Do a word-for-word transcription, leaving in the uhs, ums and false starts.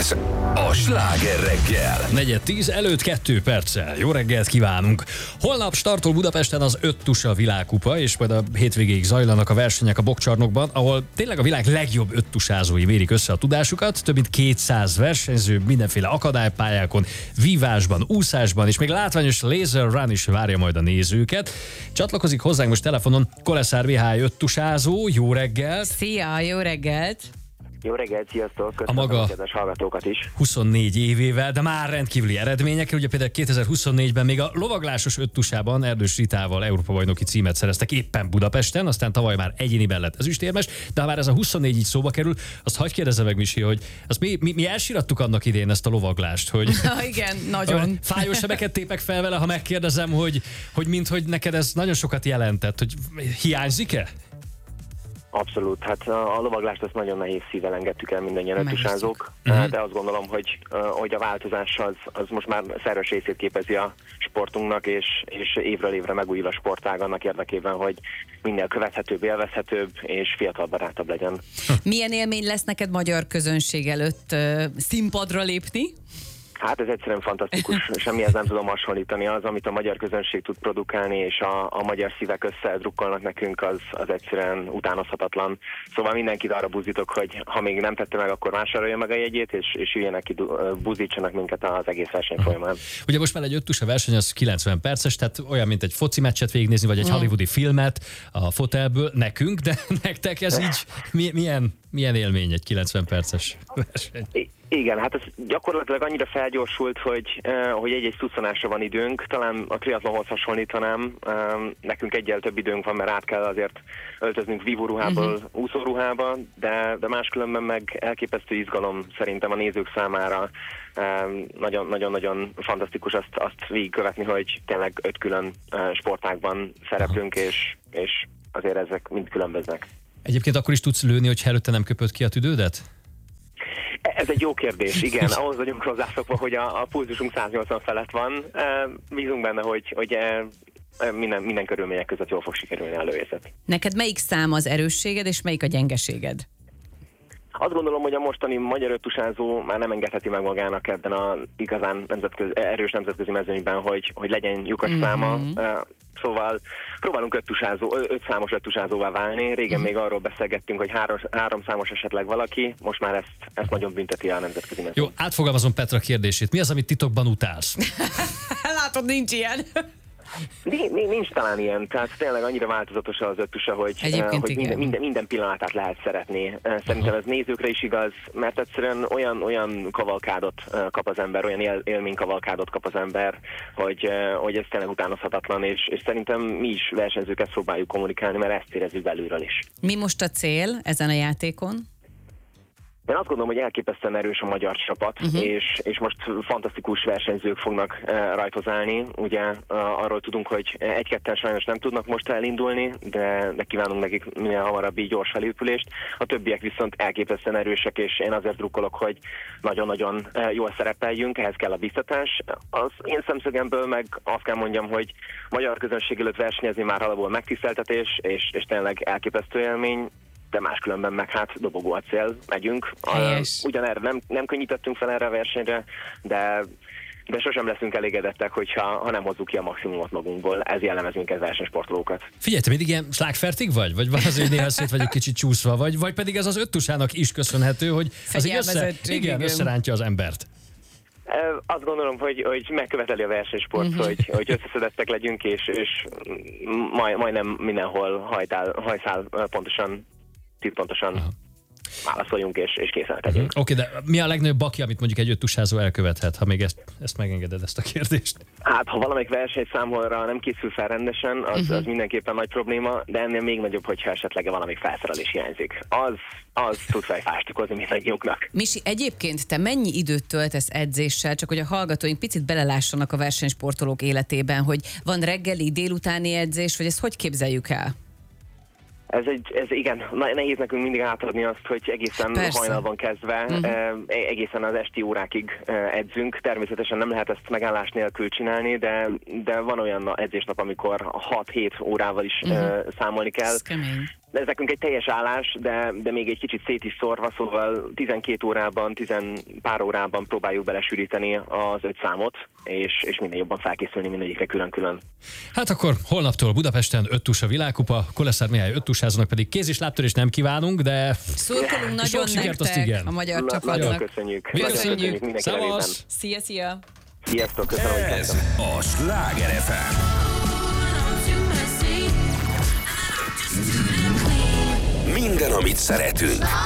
Ez a Sláger reggel. Negyed tíz előtt kettő perccel. Jó reggelt kívánunk! Holnap startol Budapesten az öt tusa világkupa, és majd a hétvégéig zajlanak a versenyek a Bokcsarnokban, ahol tényleg a világ legjobb öt tusázói mérik össze a tudásukat. Több mint kétszáz versenyző mindenféle akadálypályákon, vívásban, úszásban, és még látványos laser run is várja majd a nézőket. Csatlakozik hozzánk most telefonon Koleszár vé há öt tusázó. Jó reggelt! Szia, jó reggelt! Jó reggelt, sziasztok! Köszönöm A maga a kedves hallgatókat is. huszonnégy évével, de már rendkívüli eredményekkel. Ugye például kétezer-huszonnégyben még a lovaglásos öttusában Erdős Ritával Európa-bajnoki címet szereztek éppen Budapesten, aztán tavaly már egyéniben lett ezüstérmes, de ha már ez a huszonnégy így szóba kerül, azt hagyj kérdezze meg, Misi, hogy azt mi, mi, mi elsirattuk annak idén ezt a lovaglást, hogy... Na igen, nagyon. Fájó sebeket tépek fel vele, ha megkérdezem, hogy, hogy minthogy neked ez nagyon sokat jelentett, hogy hiányzik-e? Abszolút, hát a lovaglást azt nagyon nehéz szívvel engedtük el mindannyian öttusázók, Uh-huh. de azt gondolom, hogy, hogy a változás az, az most már szerves részét képezi a sportunknak, és, és évről évre megújul a sportág annak érdekében, hogy minél követhetőbb, élvezhetőbb és fiatalbarátabb legyen. Milyen élmény lesz neked magyar közönség előtt uh, színpadra lépni? Hát ez egyszerűen fantasztikus, semmihez nem tudom hasonlítani. Az, amit a magyar közönség tud produkálni, és a, a magyar szívek összedrukkolnak nekünk, az, az egyszerűen utánozhatatlan. Szóval mindenkit arra buzdítok, hogy ha még nem tette meg, akkor vásárolja meg a jegyét, és, és üljenek ki, buzdítsanak minket az egész verseny folyamán. Ugye most már egy öttusa verseny az kilencven perces, tehát olyan, mint egy foci meccset végignézni, vagy egy mm. hollywoodi filmet a fotelből nekünk, de nektek ez így milyen, milyen élmény egy kilencven perces verseny? Igen, hát ez gyakorlatilag annyira felgyorsult, hogy, uh, hogy egy-egy szusszanásra van időnk. Talán a triatlonhoz hasonlítanám. Um, nekünk egyel több időnk van, mert át kell azért öltöznünk vívóruhából uh-huh. úszóruhába, de, de máskülönben meg elképesztő izgalom szerintem a nézők számára. Um, nagyon-nagyon fantasztikus azt, azt végigkövetni, hogy tényleg öt külön uh, sportágban szereplünk, és, és azért ezek mind különböznek. Egyébként akkor is tudsz lőni, hogy előtte nem köpött ki a tüdődet? Ez egy jó kérdés, igen. Ahhoz vagyunk hozzászokva, hogy a, a pulzusunk száznyolcvan felett van. Bízunk benne, hogy, hogy minden, minden körülmények között jól fog sikerülni a lőészet. Neked melyik szám az erősséged, és melyik a gyengeséged? Azt gondolom, hogy a mostani magyar öttusázó már nem engedheti meg magának ebben a igazán nemzetközi, erős nemzetközi mezőnyben, hogy, hogy legyen lyukas mm-hmm. száma. Szóval próbálunk öttusázó, öt számos öttusázóvá válni. Régen mm. még arról beszélgettünk, hogy három, három számos esetleg valaki, most már ezt, ezt nagyon bünteti a nemzetközi mezőny. Jó, átfogalmazom Petra kérdését. Mi az, amit titokban utálsz? Látod, nincs ilyen. Nincs talán ilyen, tehát tényleg annyira változatos az öttusa, hogy, hogy minden, minden, minden pillanatát lehet szeretni. Szerintem ez nézőkre is igaz, mert egyszerűen olyan, olyan kavalkádot kap az ember, olyan él, élménykavalkádot kap az ember, hogy, hogy ez tényleg utánozhatatlan, és, és szerintem mi is versenyzőket próbáljuk kommunikálni, mert ezt érezzük belülről is. Mi most a cél ezen a játékon? Én azt gondolom, hogy elképesztően erős a magyar csapat, uh-huh. és, és most fantasztikus versenyzők fognak uh, rajtozálni. Ugye uh, arról tudunk, hogy egy-ketten sajnos nem tudnak most elindulni, de, de kívánunk nekik minél hamarabb így gyors felépülést. A többiek viszont elképesztően erősek, és én azért drukkolok, hogy nagyon-nagyon uh, jól szerepeljünk, ehhez kell a biztatás. Az én szemszögemből meg azt kell mondjam, hogy magyar közönség előtt versenyezni már alapból megtiszteltetés, és, és tényleg elképesztő élmény. De máskülönben meg hát dobogó a cél, megyünk. Ugyanerre nem, nem könnyítettünk fel erre a versenyre, de, de sosem leszünk elégedettek, hogyha ha nem hozzuk ki a maximumot magunkból. Ez jellemez minket versenysportolókat. Figyelj, te mindig ilyen slágfertig vagy? Vagy van az, hogy néha szét vagyok kicsit csúszva? Vagy, vagy pedig ez az öttusának is köszönhető, hogy az össze, igen, összerántja az embert? Azt gondolom, hogy, hogy megköveteli a versenysport, uh-huh. hogy, hogy összeszedettek legyünk, és, és maj, majdnem mindenhol hajtál, hajszál pontosan pontosan Aha. válaszoljunk, és, és készen tegyünk. Uh-huh. Oké, okay, de mi a legnagyobb baki, amit mondjuk egy öttusázó elkövethet, ha még ezt, ezt megengeded, ezt a kérdést? Hát, ha valamelyik versenyszámolra nem készül fel rendesen, az, uh-huh. az mindenképpen nagy probléma, de ennél még nagyobb, hogyha esetleg valamelyik felszerelés hiányzik. Az, az tud fejfást okozni mindannyiunknak. Misi, egyébként te mennyi időt töltesz edzéssel, csak hogy a hallgatóink picit belelássanak a versenysportolók életében, hogy van reggeli, délutáni edzés, vagy ezt hogy képzeljük el? Ez, egy, ez igen, nehéz nekünk mindig átadni azt, hogy egészen Persze. hajnalban kezdve, uh-huh. egészen az esti órákig edzünk. Természetesen nem lehet ezt megállás nélkül csinálni, de, de van olyan edzésnap, amikor hat-hét órával is uh-huh. számolni kell. ez nekünk egy teljes állás, de, de még egy kicsit szét is szórva, szóval tizenkét órában, tizen pár órában próbáljuk belesűríteni az öt számot, és, és minél jobban felkészülni mindegyikre külön-külön. Hát akkor holnaptól Budapesten öt tusa világkupa, Koleszár Mihály öttusázónak pedig kéz- és lábtörést nem kívánunk, de... Szurkolunk nagyon sikert, azt nektek igen. a magyar Na, csapatnak. nagyon köszönjük. Mi Nagyon köszönjük. köszönjük mindenki nevében. Szavasz! Szia, szia! Sziasztok, köszönöm, hogy Ez jöttem. a Sláger ef em. Minden, amit szeretünk.